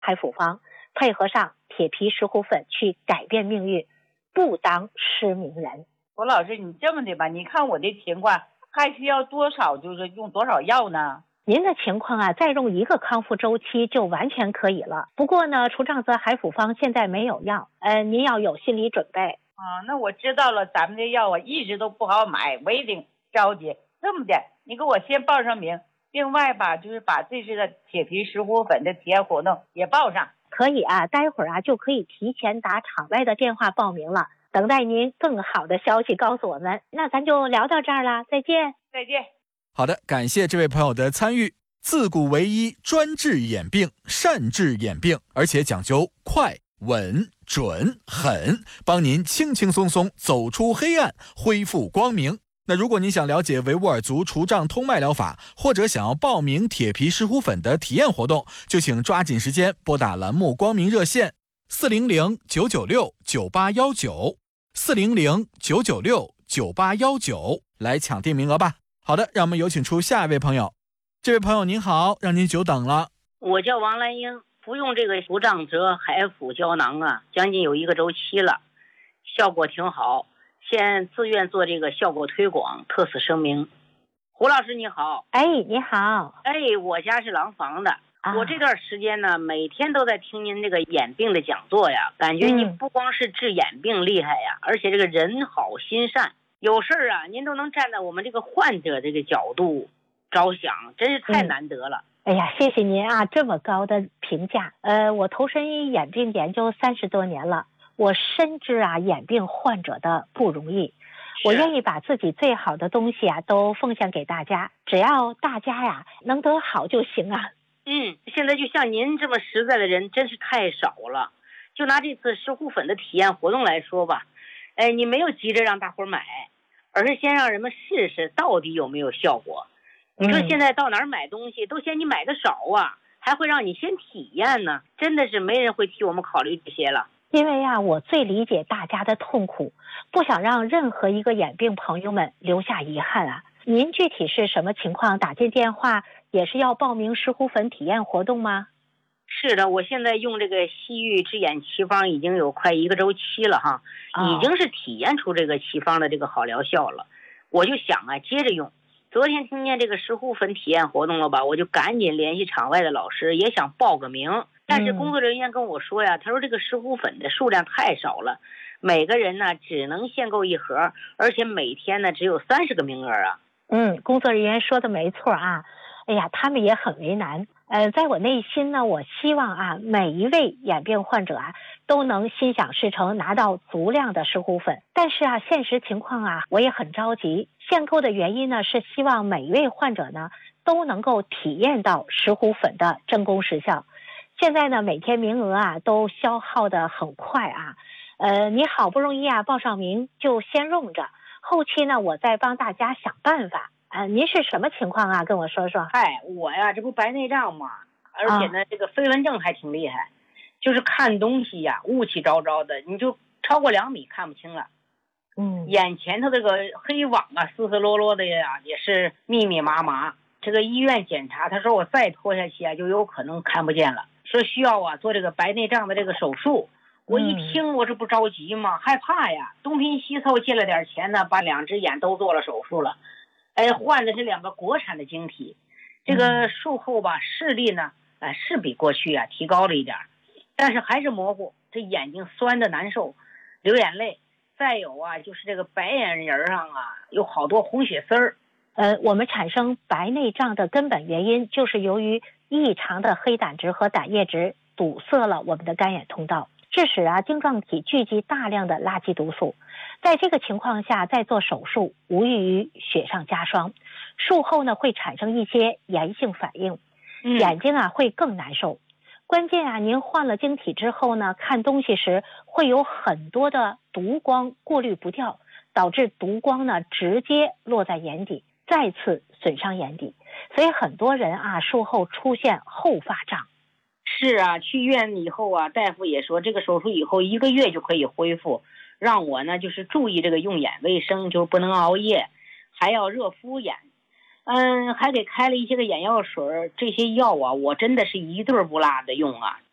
开复方，配合上铁皮石斛粉去改变命运，不当失明人。 胡老师，你这么的吧，你看我的情况还需要多少，就是用多少药呢？ 您的情况啊，再用一个康复周期就完全可以了。不过呢，除障泽海复方现在没有药，您要有心理准备。 那我知道了，咱们的药一直都不好买，我也挺着急。这么的，你给我先报上名，另外吧，就是把这次的铁皮石斛粉的体验活动也报上。 可以啊，待会儿就可以提前打场外的电话报名了，等待您更好的消息告诉我们。那咱就聊到这儿了，再见。 再见。 好的，感谢这位朋友的参与。自古为医，专治眼病，善治眼病，而且讲究快、稳、准、狠，帮您轻轻松松走出黑暗，恢复光明。那如果您想了解维吾尔族除障通脉疗法，或者想要报名铁皮石斛粉的体验活动，就请抓紧时间拨打栏目光明热线400-996-9819，400-996-9819来抢定名额吧。好的，让我们有请出下一位朋友。这位朋友您好，让您久等了。 我叫王兰英，服用这个除障泽海辅胶囊啊，将近有1个周期了，效果挺好。现自愿做这个效果推广，特此声明。胡老师你好。 你好。 我家是廊坊的，我这段时间呢，每天都在听您这个眼病的讲座呀，感觉你不光是治眼病厉害呀，而且这个人好心善，有事啊，您都能站在我们这个患者这个角度着想，真是太难得了。 谢谢您啊，这么高的评价。我投身于眼病研究30多年了，我深知啊眼病患者的不容易，我愿意把自己最好的东西啊都奉献给大家，只要大家呀能得好就行啊。 现在就像您这么实在的人真是太少了。就拿这次石斛粉的体验活动来说吧，你没有急着让大伙买，而是先让人们试试到底有没有效果。你说现在到哪儿买东西都嫌你买的少啊，还会让你先体验呢，真的是没人会替我们考虑这些了。 因为我最理解大家的痛苦，不想让任何一个眼病朋友们留下遗憾啊。您具体是什么情况？打进电话也是要报名石斛粉体验活动吗？ 是的，我现在用这个西域治眼奇方已经有快1个周期了哈，已经是体验出这个奇方的这个好疗效了。我就想接着用。昨天听见这个石斛粉体验活动了吧，我就赶紧联系场外的老师，也想报个名。但是工作人员跟我说呀，他说这个石斛粉的数量太少了，每个人呢只能限购1盒，而且每天呢只有30个名额啊。 工作人员说的没错啊。他们也很为难。在我内心呢，我希望每一位眼病患者都能心想事成，拿到足量的石斛粉。但是现实情况我也很着急。限购的原因呢，是希望每一位患者呢都能够体验到石斛粉的真功实效。现在呢，每天名额都消耗的很快你好不容易报上名，就先用着，后期呢我再帮大家想办法。您是什么情况跟我说说。 我呀这不白内障嘛，而且呢这个飞蚊症还挺厉害，就是看东西雾气昭昭的，你就超过2米看不清了。眼前头这个黑网丝丝落落的呀，也是密密麻麻。这个医院检查，他说我再拖下去就有可能看不见了，说需要做这个白内障的这个手术。我一听我这不着急吗？害怕呀，东拼西凑借了点钱呢，把2只眼都做了手术了。换的是2个国产的晶体。这个术后吧，视力呢是比过去提高了一点，但是还是模糊，这眼睛酸的难受，流眼泪。再有就是这个白眼仁上有好多红血丝儿。 我们产生白内障的根本原因就是由于异常的黑胆值和胆液值堵塞了我们的干眼通道，致使晶状体聚集大量的垃圾毒素。在这个情况下再做手术，无异于雪上加霜。术后呢会产生一些炎性反应，眼睛会更难受。关键您换了晶体之后呢，看东西时会有很多的毒光过滤不掉，导致毒光呢直接落在眼底，再次损伤眼底。所以很多人术后出现后发障。 是去医院以后大夫也说这个手术以后1个月就可以恢复，让我呢就是注意这个用眼卫生，就不能熬夜，还要热敷眼。还给开了一些个眼药水，这些药我真的是一对不落的用